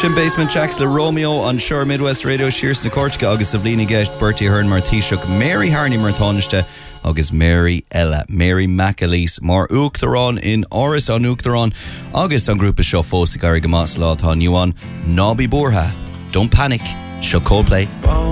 Sin Basement Jacks le Romeo on Shore Midwest Radio Shears na Cortica agus of Lini Get Bertie Hearn mar Taoiseach Mary Harney mar Tánaiste agus Mary Ella Mary McAleese mar Uachtarán in Oris an Uachtarán agus an grúpa seo fósa gar go más lá tá Nuan Nobby Borja Don't Panic Seo Coldplay